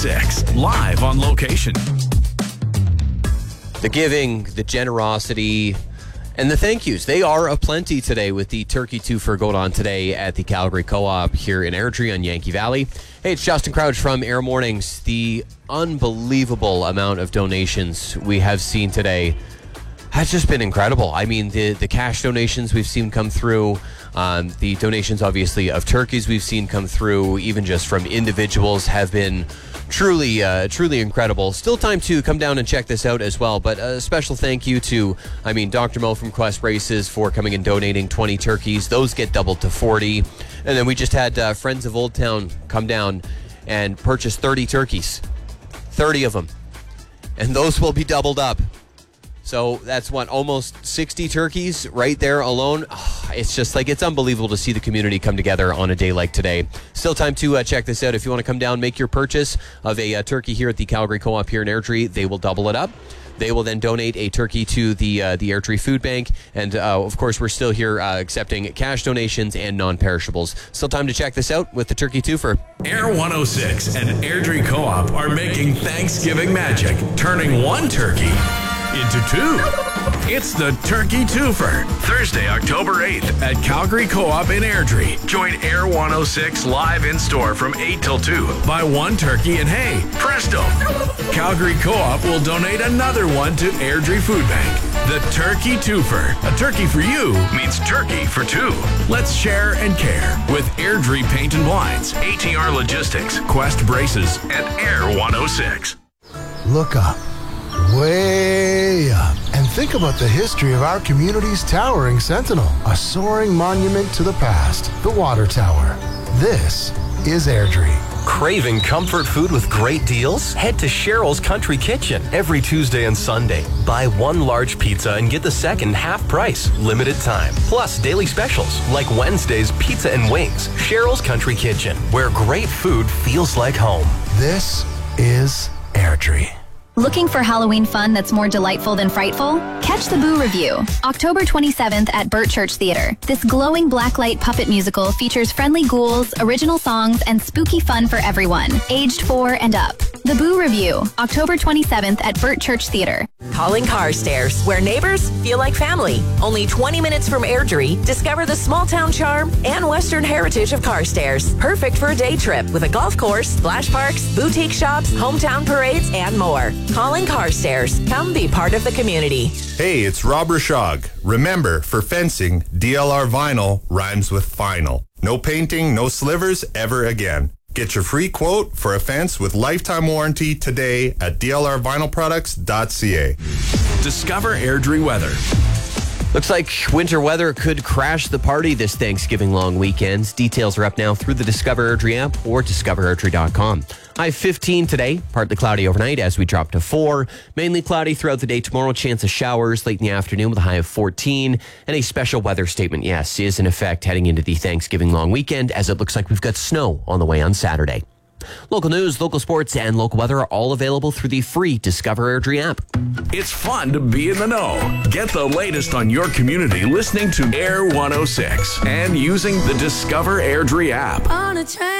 106, live on location. The giving, the generosity, and the thank yous, they are aplenty today with the Turkey Twofer going on today at the Calgary Co-op here in Airdrie on Yankee Valley. Hey, it's Justin Crouch from Air Mornings. The unbelievable amount of donations we have seen today has just been incredible. I mean, the cash donations we've seen come through, the donations, obviously, of turkeys we've seen come through, even just from individuals, have been truly incredible. Still time to come down and check this out as well, but a special thank you to, Dr. Mo from Quest Braces for coming and donating 20 turkeys. Those get doubled to 40. And then we just had Friends of Old Town come down and purchase 30 turkeys. 30 of them. And those will be doubled up. So that's almost 60 turkeys right there alone. It's just it's unbelievable to see the community come together on a day like today. Still time to check this out. If you want to come down, make your purchase of a turkey here at the Calgary Co-op here in Airdrie, they will double it up. They will then donate a turkey to the Airdrie Food Bank. And, of course, we're still here accepting cash donations and non-perishables. Still time to check this out with the Turkey Twofer. Air 106 and Airdrie Co-op are making Thanksgiving magic, turning one turkey into two. It's the Turkey Twofer, Thursday, October 8th at Calgary Co-op in Airdrie. Join Air 106 live in store from 8 till 2. Buy one turkey and hey, presto! Calgary Co-op will donate another one to Airdrie Food Bank. The Turkey Twofer. A turkey for you means turkey for two. Let's share and care with Airdrie Paint and Blinds, ATR Logistics, Quest Braces, and Air 106. Look up. Way up. And think about the history of our community's towering sentinel, a soaring monument to the past, the Water Tower. This is Airdrie. Craving comfort food with great deals? Head to Cheryl's Country Kitchen every Tuesday and Sunday. Buy one large pizza and get the second half price, limited time. Plus daily specials like Wednesday's pizza and wings. Cheryl's Country Kitchen, where great food feels like home. This is Airdrie. Looking for Halloween fun that's more delightful than frightful? Catch the Boo Review, October 27th at Burt Church Theatre. This glowing blacklight puppet musical features friendly ghouls, original songs, and spooky fun for everyone, aged 4 and up. The Boo Review, October 27th at Burt Church Theatre. Calling Carstairs, where neighbors feel like family. Only 20 minutes from Airdrie, discover the small town charm and Western heritage of Carstairs. Perfect for a day trip with a golf course, splash parks, boutique shops, hometown parades, and more. Calling Carstairs. Come be part of the community. Hey, it's Rob Rashog. Remember, for fencing, DLR vinyl rhymes with final. No painting, no slivers ever again. Get your free quote for a fence with lifetime warranty today at dlrvinylproducts.ca. Discover Airdrie weather. Looks like winter weather could crash the party this Thanksgiving long weekend. Details are up now through the Discover Airdrie app or discoverairdrie.com. High 15 today, partly cloudy overnight as we drop to 4. Mainly cloudy throughout the day tomorrow. Chance of showers late in the afternoon with a high of 14. And a special weather statement, yes, is in effect heading into the Thanksgiving long weekend as it looks like we've got snow on the way on Saturday. Local news, local sports, and local weather are all available through the free Discover Airdrie app. It's fun to be in the know. Get the latest on your community listening to Air 106 and using the Discover Airdrie app. On a train.